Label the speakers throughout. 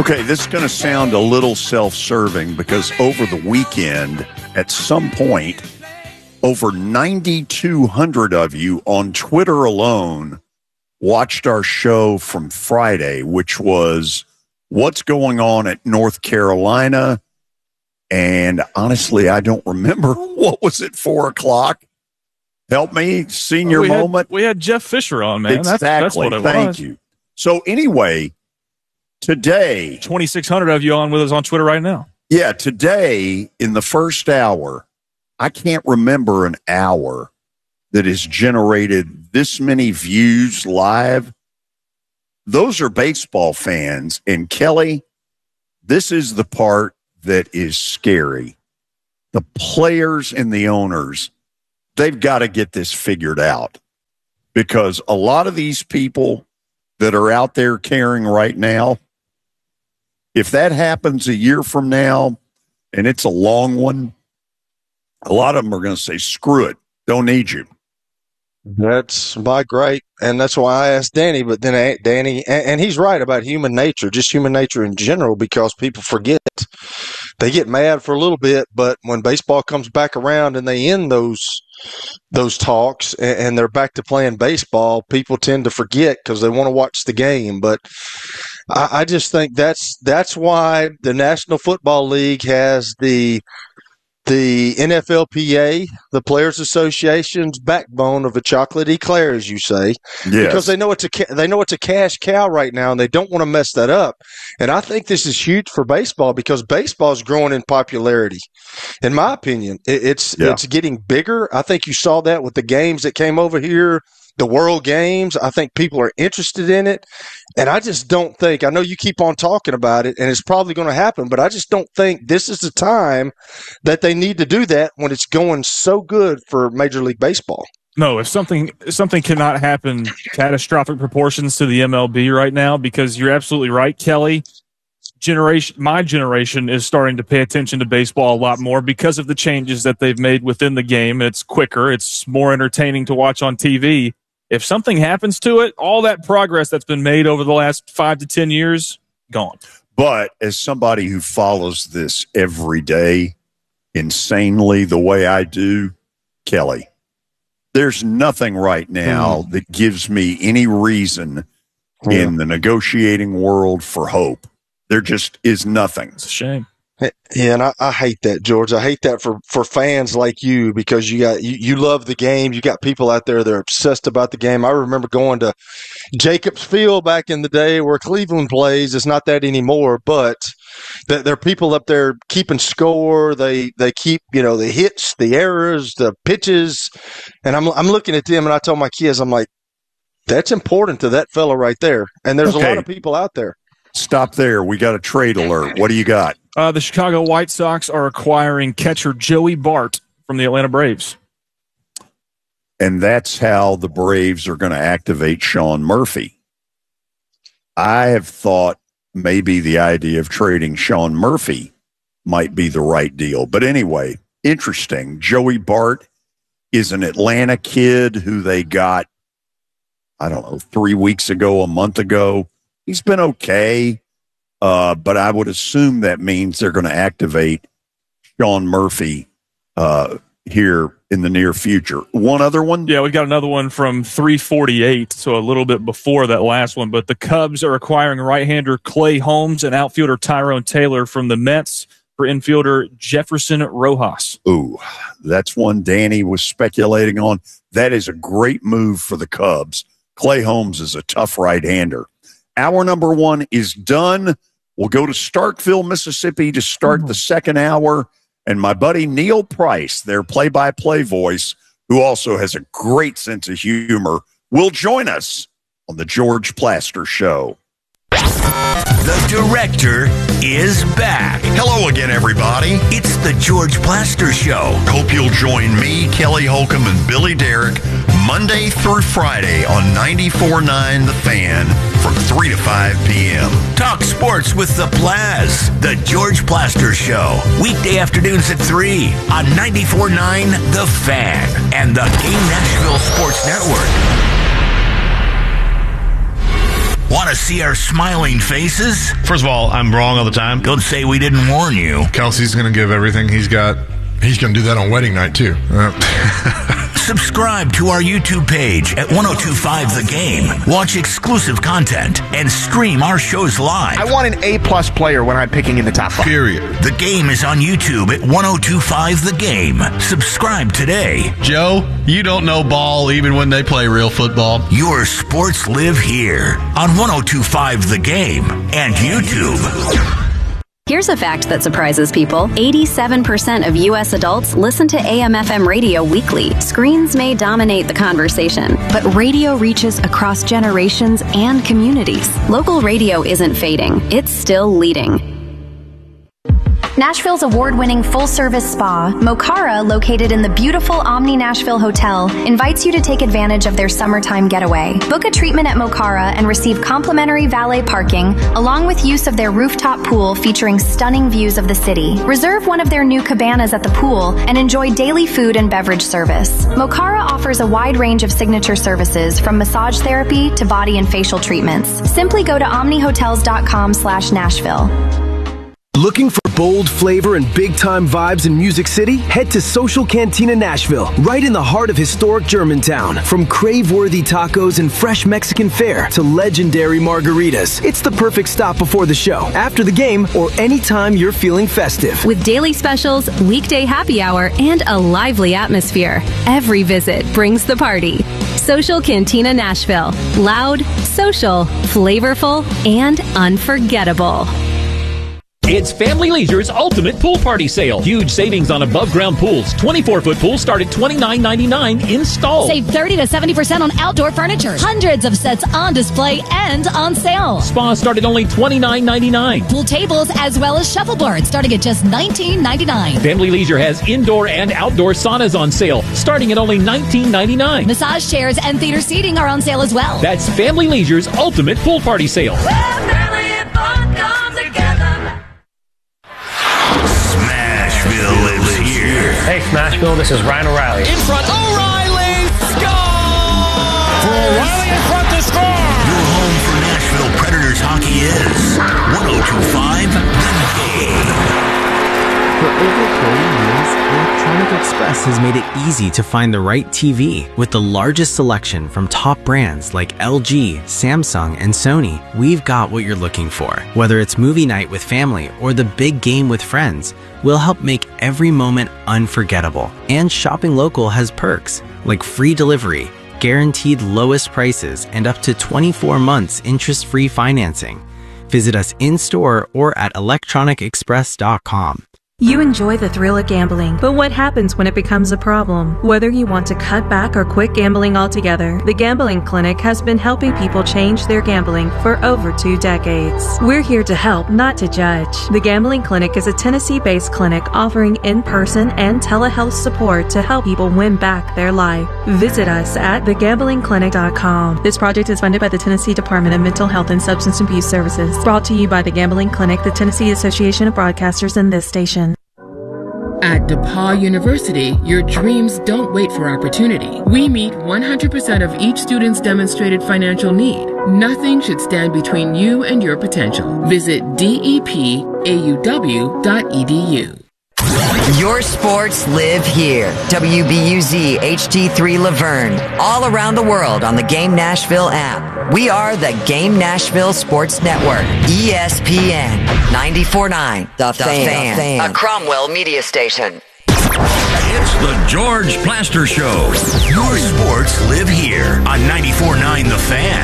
Speaker 1: Okay, this is going to sound a little self-serving because over the weekend, at some point, over 9,200 of you on Twitter alone watched our show from Friday, which was what's going on at North Carolina. And honestly, I don't remember. What was it, 4 o'clock? Help me, senior moment.
Speaker 2: We had Jeff Fisher on, man.
Speaker 1: Exactly.
Speaker 2: That's what it was.
Speaker 1: Thank you. So anyway, today,
Speaker 2: 2,600 of you on with us on Twitter right now.
Speaker 1: Yeah, today in the first hour, I can't remember an hour that has generated this many views live. Those are baseball fans. And Kelly, this is the part that is scary. The players and the owners, they've got to get this figured out, because a lot of these people that are out there caring right now, if that happens a year from now, and it's a long one, a lot of them are going to say, screw it, don't need you.
Speaker 3: That's my great, and that's why I asked Danny, but then Danny, and he's right about human nature, just human nature in general, because people forget. They get mad for a little bit, but when baseball comes back around and they end those talks and they're back to playing baseball, people tend to forget because they want to watch the game. But I just think that's why the National Football League has the NFLPA, the Players Association's backbone of a chocolate eclair, as you say,
Speaker 1: yes.
Speaker 3: Because they know it's a cash cow right now, and they don't want to mess that up. And I think this is huge for baseball because baseball is growing in popularity. In my opinion, it's getting bigger. I think you saw that with the games that came over here. The World Games, I think people are interested in it. And I just don't think, I know you keep on talking about it, and it's probably going to happen, but I just don't think this is the time that they need to do that when it's going so good for Major League Baseball.
Speaker 2: No, if something cannot happen catastrophic proportions to the MLB right now, because you're absolutely right, Kelly. My generation is starting to pay attention to baseball a lot more because of the changes that they've made within the game. It's quicker. It's more entertaining to watch on TV. If something happens to it, all that progress that's been made over the last 5 to 10 years, gone.
Speaker 1: But as somebody who follows this every day insanely the way I do, Kelly, there's nothing right now that gives me any reason in the negotiating world for hope. There just is nothing.
Speaker 2: It's a shame.
Speaker 3: Yeah, and I hate that, George. I hate that for fans like you, because you love the game. You got people out there that are obsessed about the game. I remember going to Jacobs Field back in the day where Cleveland plays. It's not that anymore, but there are people up there keeping score. They keep, the hits, the errors, the pitches. And I'm looking at them, and I told my kids, I'm like, that's important to that fella right there. And there's a lot of people out there.
Speaker 1: Stop there. We got a trade alert. What do you got?
Speaker 2: The Chicago White Sox are acquiring catcher Joey Bart from the Atlanta Braves.
Speaker 1: And that's how the Braves are going to activate Sean Murphy. I have thought maybe the idea of trading Sean Murphy might be the right deal. But anyway, interesting. Joey Bart is an Atlanta kid who they got, 3 weeks ago, a month ago. He's been okay, but I would assume that means they're going to activate Sean Murphy here in the near future. One other one?
Speaker 2: Yeah, we've got another one from 348, so a little bit before that last one. But the Cubs are acquiring right-hander Clay Holmes and outfielder Tyrone Taylor from the Mets for infielder Jefferson Rojas.
Speaker 1: Ooh, that's one Danny was speculating on. That is a great move for the Cubs. Clay Holmes is a tough right-hander. Hour number 1 is done. We'll go to Starkville, Mississippi to start the second hour. And my buddy Neil Price, their play-by-play voice, who also has a great sense of humor, will join us on the George Plaster Show.
Speaker 4: The director is back. Hello again, everybody. It's the George Plaster Show. Hope you'll join me, Kelly Holcomb, and Billy Derrick Monday through Friday on 94.9 The Fan from 3 to 5 p.m. Talk sports with the Plaz. The George Plaster Show. Weekday afternoons at 3 on 94.9 The Fan and the Game Nashville Sports Network. Want to see our smiling faces?
Speaker 5: First of all, I'm wrong all the time.
Speaker 4: Don't say we didn't warn you.
Speaker 5: Kelsey's going to give everything he's got. He's going to do that on wedding night, too.
Speaker 4: Subscribe to our YouTube page at 1025 The Game. Watch exclusive content and stream our shows live.
Speaker 6: I want an A-plus player when I'm picking in the top 5.
Speaker 5: Period.
Speaker 4: The Game is on YouTube at 1025 The Game. Subscribe today.
Speaker 7: Joe, you don't know ball even when they play real football.
Speaker 4: Your sports live here on 1025 The Game and YouTube.
Speaker 8: Here's a fact that surprises people. 87% of U.S. adults listen to AM/FM radio weekly. Screens may dominate the conversation, but radio reaches across generations and communities. Local radio isn't fading. It's still leading.
Speaker 9: Nashville's award-winning full-service spa, Mokara, located in the beautiful Omni Nashville Hotel, invites you to take advantage of their summertime getaway. Book a treatment at Mokara and receive complimentary valet parking, along with use of their rooftop pool featuring stunning views of the city. Reserve one of their new cabanas at the pool and enjoy daily food and beverage service. Mokara offers a wide range of signature services, from massage therapy to body and facial treatments. Simply go to omnihotels.com/Nashville.
Speaker 10: Looking for bold flavor and big-time vibes in Music City? Head to Social Cantina Nashville, right in the heart of historic Germantown. From crave-worthy tacos and fresh Mexican fare to legendary margaritas, it's the perfect stop before the show, after the game, or anytime you're feeling festive.
Speaker 11: With daily specials, weekday happy hour, and a lively atmosphere, every visit brings the party. Social Cantina Nashville. Loud, social, flavorful, and unforgettable.
Speaker 12: It's Family Leisure's Ultimate Pool Party Sale. Huge savings on above-ground pools. 24-foot pools start at $29.99 installed.
Speaker 13: Save 30 to 70% on outdoor furniture. Hundreds of sets on display and on sale.
Speaker 12: Spas start at only $29.99.
Speaker 13: Pool tables as well as shuffleboards starting at just $19.99.
Speaker 12: Family Leisure has indoor and outdoor saunas on sale starting at only $19.99.
Speaker 13: Massage chairs and theater seating are on sale as well.
Speaker 12: That's Family Leisure's Ultimate Pool Party Sale.
Speaker 4: Smashville lives here.
Speaker 14: Hey, Smashville, this is Ryan O'Reilly.
Speaker 15: In front, O'Reilly, score! For O'Reilly in front to score!
Speaker 4: Your home for Nashville Predators hockey is 1025 The Game.
Speaker 16: For over 30 years, Electronic Express has made it easy to find the right TV. With the largest selection from top brands like LG, Samsung, and Sony, we've got what you're looking for. Whether it's movie night with family or the big game with friends, we'll help make every moment unforgettable. And shopping local has perks like free delivery, guaranteed lowest prices, and up to 24 months interest-free financing. Visit us in-store or at electronicexpress.com.
Speaker 17: You enjoy the thrill of gambling, but what happens when it becomes a problem? Whether you want to cut back or quit gambling altogether, the Gambling Clinic has been helping people change their gambling for over 2 decades. We're here to help, not to judge. The Gambling Clinic is a Tennessee-based clinic offering in-person and telehealth support to help people win back their life. Visit us at thegamblingclinic.com. This project is funded by the Tennessee Department of Mental Health and Substance Abuse Services. Brought to you by the Gambling Clinic, the Tennessee Association of Broadcasters, and this station.
Speaker 18: At DePaul University, your dreams don't wait for opportunity. We meet 100% of each student's demonstrated financial need. Nothing should stand between you and your potential. Visit depauw.edu.
Speaker 19: Your sports live here. WBUZ HD3 Laverne. All around the world on the Game Nashville app. We are the Game Nashville Sports Network. ESPN 94.9. The Fan. A Cromwell media station.
Speaker 4: It's the George Plaster Show. Your sports live here on 94.9 The Fan.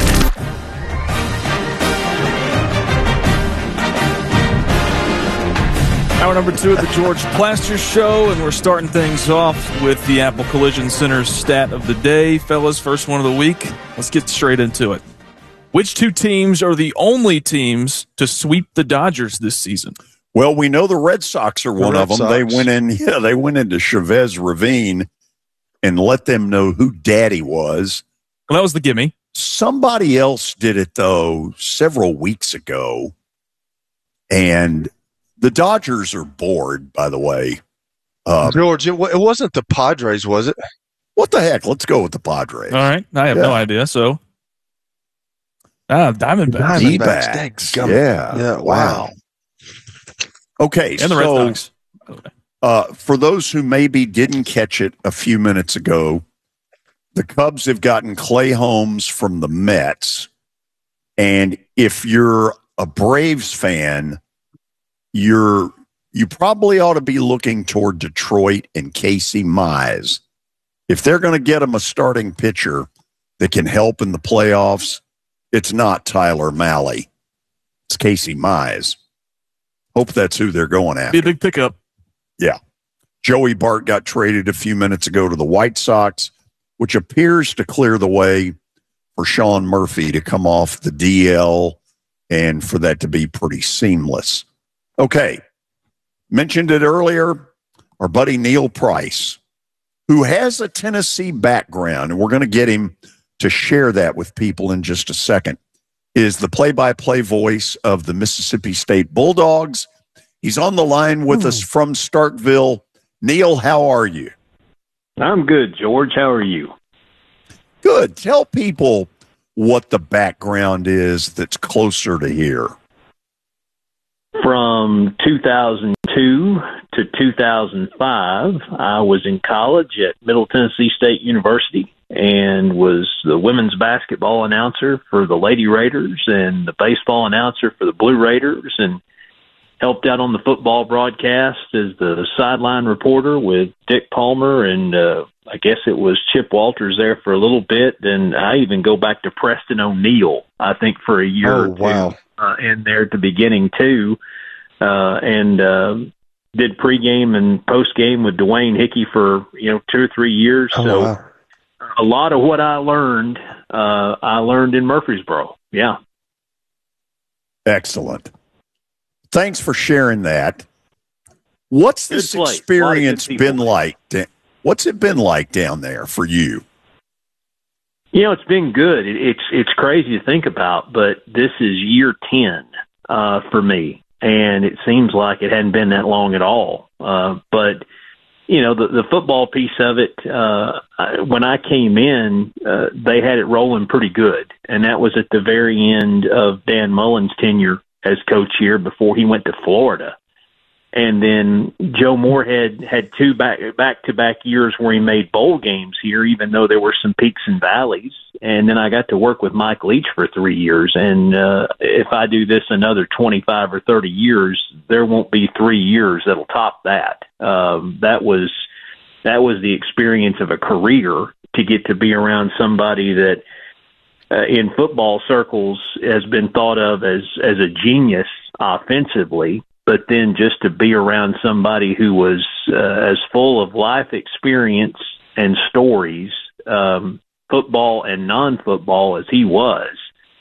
Speaker 2: Hour number 2 of the George Plaster Show, and we're starting things off with the Apple Collision Center's stat of the day. Fellas, first one of the week. Let's get straight into it. Which 2 teams are the only teams to sweep the Dodgers this season?
Speaker 1: Well, we know the Red Sox are one of them. They went into Chavez Ravine and let them know who Daddy was.
Speaker 2: Well, that was the gimme.
Speaker 1: Somebody else did it, though, several weeks ago. And the Dodgers are bored, by the way.
Speaker 3: George, it wasn't the Padres, was it?
Speaker 1: What the heck? Let's go with the Padres.
Speaker 2: All right. I have no idea. So Diamondbacks.
Speaker 1: D-backs. Yeah. Wow. Okay.
Speaker 2: And the Red Sox.
Speaker 1: For those who maybe didn't catch it a few minutes ago, the Cubs have gotten Clay Holmes from the Mets. And if you're a Braves fan, you probably ought to be looking toward Detroit and Casey Mize. If they're going to get him a starting pitcher that can help in the playoffs, it's not Tyler Mahle. It's Casey Mize. Hope that's who they're going after.
Speaker 2: Be a big pickup.
Speaker 1: Yeah. Joey Bart got traded a few minutes ago to the White Sox, which appears to clear the way for Sean Murphy to come off the DL and for that to be pretty seamless. Okay. Mentioned it earlier, our buddy Neil Price, who has a Tennessee background, and we're going to get him to share that with people in just a second, is the play-by-play voice of the Mississippi State Bulldogs. He's on the line with us from Starkville. Neil, how are you?
Speaker 20: I'm good, George. How are you?
Speaker 1: Good. Tell people what the background is that's closer to here.
Speaker 20: From 2002 to 2005, I was in college at Middle Tennessee State University and was the women's basketball announcer for the Lady Raiders and the baseball announcer for the Blue Raiders, and helped out on the football broadcast as the sideline reporter with Dick Palmer, and I guess it was Chip Walters there for a little bit. And I even go back to Preston O'Neill, I think, for a year or two in there at the beginning too, and did pregame and postgame with Dwayne Hickey for 2 or 3 years. A lot of what I learned in Murfreesboro. Yeah.
Speaker 1: Excellent. Thanks for sharing that. What's this experience been like? What's it been like down there for you?
Speaker 20: It's been good. It's crazy to think about, but this is year 10 for me, and it seems like it hadn't been that long at all. But the football piece of it, when I came in, they had it rolling pretty good, and that was at the very end of Dan Mullen's tenure as coach here before he went to Florida. And then Joe Moorhead had 2 back-to-back years where he made bowl games here, even though there were some peaks and valleys. And then I got to work with Mike Leach for 3 years. And if I do this another 25 or 30 years, there won't be 3 years that'll top that. That was the experience of a career, to get to be around somebody that in football circles has been thought of as a genius offensively, but then just to be around somebody who was as full of life experience and stories, football and non-football, as he was.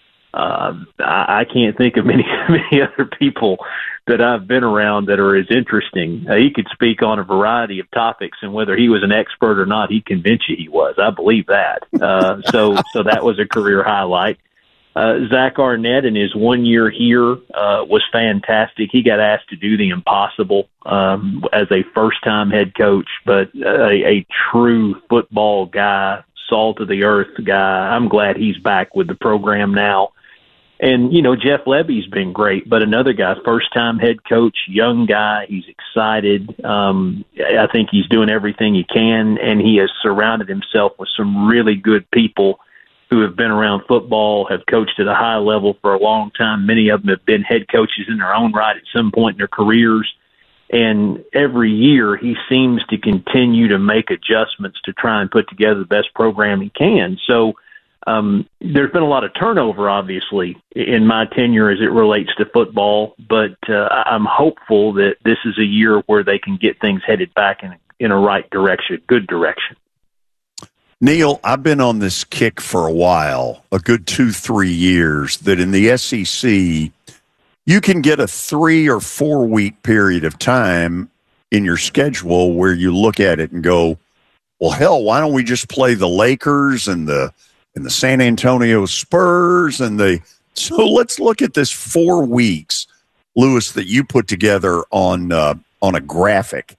Speaker 20: I can't think of many other people that I've been around that are as interesting. He could speak on a variety of topics, and whether he was an expert or not, he'd convince you he was. I believe that. So that was a career highlight. Zach Arnett in his 1 year here was fantastic. He got asked to do the impossible as a first-time head coach, but a true football guy, salt-of-the-earth guy. I'm glad he's back with the program now. And, Jeff Levy's been great, but another guy, first-time head coach, young guy. He's excited. I think he's doing everything he can, and he has surrounded himself with some really good people who have been around football, have coached at a high level for a long time. Many of them have been head coaches in their own right at some point in their careers. And every year he seems to continue to make adjustments to try and put together the best program he can. So there's been a lot of turnover, obviously, in my tenure as it relates to football, but I'm hopeful that this is a year where they can get things headed back in a right direction, good direction.
Speaker 1: Neil, I've been on this kick for a while, a good 2-3 years, that in the SEC, you can get a 3 or 4 week period of time in your schedule where you look at it and go, well, hell, why don't we just play the Lakers and the San Antonio Spurs so let's look at this 4 weeks, Lewis, that you put together on a graphic.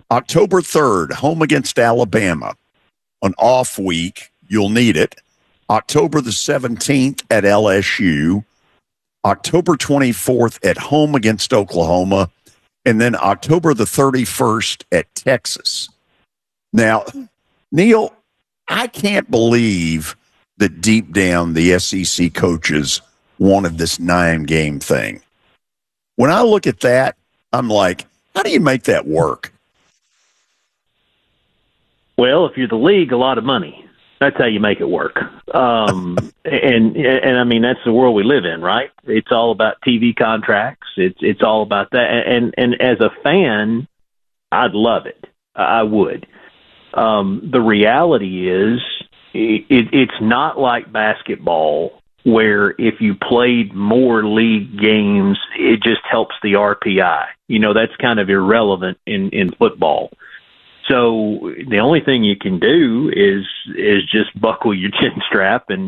Speaker 1: October 3rd, home against Alabama. An off week, you'll need it. October the 17th at LSU, October 24th at home against Oklahoma, and then October the 31st at Texas. Now, Neil, I can't believe that deep down the SEC coaches wanted this 9-game thing. When I look at that, I'm like, how do you make that work?
Speaker 20: Well, if you're the league, a lot of money. That's how you make it work. And I mean, that's the world we live in, right? It's all about TV contracts. It's all about that. And as a fan, I'd love it. I would. The reality is it's not like basketball where if you played more league games, it just helps the RPI. You know, that's kind of irrelevant in football. So the only thing you can do is just buckle your chin strap and